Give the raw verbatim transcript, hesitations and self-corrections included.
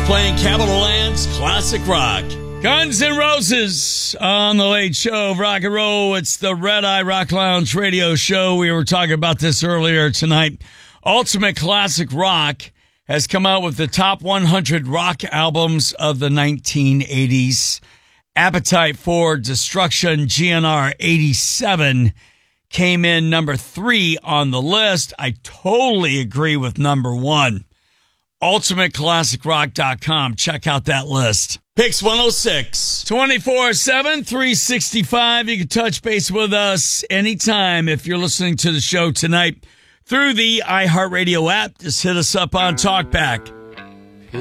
playing Capital Land's classic rock. Guns N' Roses on the Late Show of Rock and Roll. It's the Red Eye Rock Lounge radio show. We were talking about this earlier tonight. Ultimate Classic Rock has come out with the top one hundred rock albums of the nineteen eighties. Appetite for Destruction, G N R eighty-seven, came in number three on the list. I totally agree with number one. ultimate classic rock dot com. Check out that list. Picks one oh six. twenty-four seven, three sixty-five. You can touch base with us anytime if you're listening to the show tonight through the iHeartRadio app. Just hit us up on TalkBack.